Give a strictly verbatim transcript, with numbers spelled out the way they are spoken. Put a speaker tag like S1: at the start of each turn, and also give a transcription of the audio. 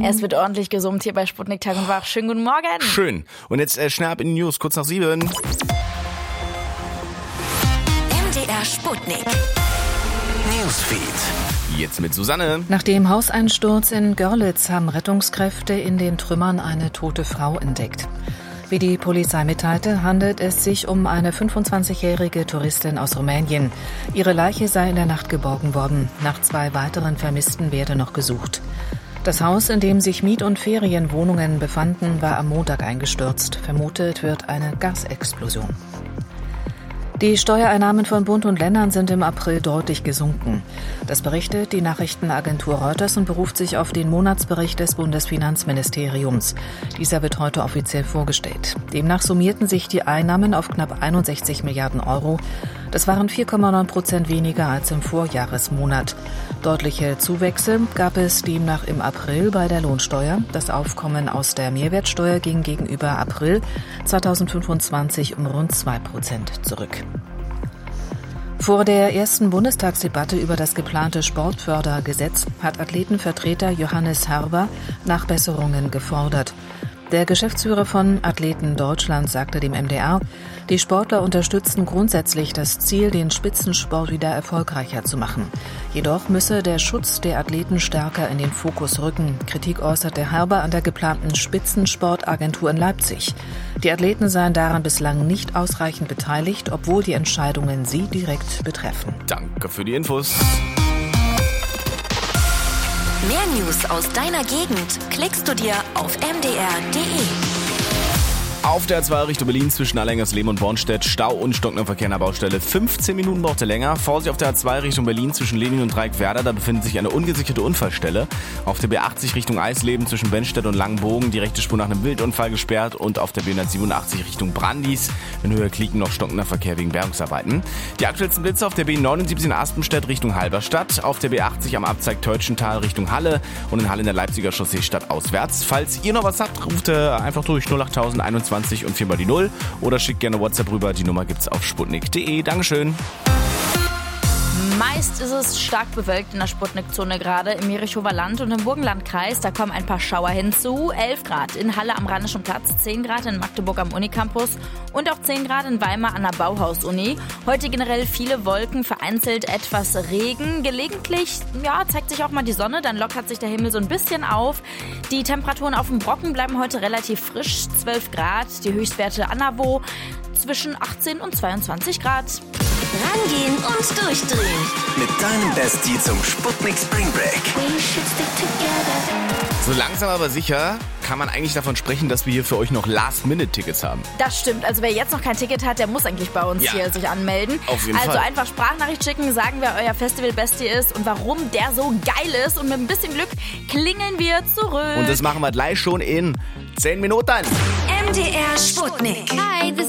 S1: Es wird ordentlich gesummt hier bei Sputnik Tag und Wach. Schönen guten Morgen.
S2: Schön. Und jetzt äh, schnell ab in die News, kurz nach sieben.
S3: M D R Sputnik. Newsfeed.
S2: Jetzt mit Susanne.
S4: Nach dem Hauseinsturz in Görlitz haben Rettungskräfte in den Trümmern eine tote Frau entdeckt. Wie die Polizei mitteilte, handelt es sich um eine fünfundzwanzigjährige Touristin aus Rumänien. Ihre Leiche sei in der Nacht geborgen worden. Nach zwei weiteren Vermissten werde noch gesucht. Das Haus, in dem sich Miet- und Ferienwohnungen befanden, war am Montag eingestürzt. Vermutet wird eine Gasexplosion. Die Steuereinnahmen von Bund und Ländern sind im April deutlich gesunken. Das berichtet die Nachrichtenagentur Reuters und beruft sich auf den Monatsbericht des Bundesfinanzministeriums. Dieser wird heute offiziell vorgestellt. Demnach summierten sich die Einnahmen auf knapp einundsechzig Milliarden Euro. Das waren vier Komma neun Prozent weniger als im Vorjahresmonat. Deutliche Zuwächse gab es demnach im April bei der Lohnsteuer. Das Aufkommen aus der Mehrwertsteuer ging gegenüber April zweitausendfünfundzwanzig um rund zwei Prozent zurück. Vor der ersten Bundestagsdebatte über das geplante Sportfördergesetz hat Athletenvertreter Johannes Herber Nachbesserungen gefordert. Der Geschäftsführer von Athleten Deutschland sagte dem M D R, die Sportler unterstützen grundsätzlich das Ziel, den Spitzensport wieder erfolgreicher zu machen. Jedoch müsse der Schutz der Athleten stärker in den Fokus rücken. Kritik äußerte Herber an der geplanten Spitzensportagentur in Leipzig. Die Athleten seien daran bislang nicht ausreichend beteiligt, obwohl die Entscheidungen sie direkt betreffen.
S2: Danke für die Infos.
S3: Mehr News aus deiner Gegend klickst du dir auf m d r punkt d e.
S2: Auf der A zwei Richtung Berlin zwischen Allengersleben und Bornstedt Stau und stockender Verkehr an der Baustelle. fünfzehn Minuten braucht er länger. Vorsicht auf der A zwei Richtung Berlin zwischen Lenin und Dreieckwerder. Da befindet sich eine ungesicherte Unfallstelle. Auf der B achtzig Richtung Eisleben zwischen Benstedt und Langenbogen die rechte Spur nach einem Wildunfall gesperrt. Und auf der B hundertsiebenundachtzig Richtung Brandis in Höhe Klieken noch stockender Verkehr wegen Bergungsarbeiten. Die aktuellsten Blitze auf der B neunundsiebzig in Aspenstedt Richtung Halberstadt. Auf der B achtzig am Abzweig Teutschental Richtung Halle. Und in Halle in der Leipziger Chaussee stadtauswärts. Falls ihr noch was habt, ruft ihr einfach durch null acht einundzwanzig und viermal die Null oder schickt gerne WhatsApp rüber. Die Nummer gibt's auf sputnik punkt d e. Dankeschön.
S1: Meist ist es stark bewölkt in der Sputnik-Zone gerade im Jerichower Land und im Burgenlandkreis. Da kommen ein paar Schauer hinzu. elf Grad in Halle am Rheinischen Platz, zehn Grad in Magdeburg am Unicampus und auch zehn Grad in Weimar an der Bauhaus-Uni. Heute generell viele Wolken, vereinzelt etwas Regen. Gelegentlich ja, zeigt sich auch mal die Sonne, dann lockert sich der Himmel so ein bisschen auf. Die Temperaturen auf dem Brocken bleiben heute relativ frisch, zwölf Grad. Die Höchstwerte an der Wo zwischen achtzehn und zweiundzwanzig Grad.
S3: Rangehen und durchdrehen.
S5: Mit deinem Bestie zum Sputnik Spring Break.
S2: So langsam aber sicher kann man eigentlich davon sprechen, dass wir hier für euch noch Last-Minute-Tickets haben.
S1: Das stimmt. Also wer jetzt noch kein Ticket hat, der muss eigentlich bei uns
S2: ja.
S1: hier sich anmelden.
S2: Auf jeden
S1: also
S2: Fall.
S1: einfach Sprachnachricht schicken, sagen, wer euer Festival-Bestie ist und warum der so geil ist. Und mit ein bisschen Glück klingeln wir zurück.
S2: Und das machen wir gleich schon in zehn Minuten.
S3: M D R Sputnik.
S1: Hi,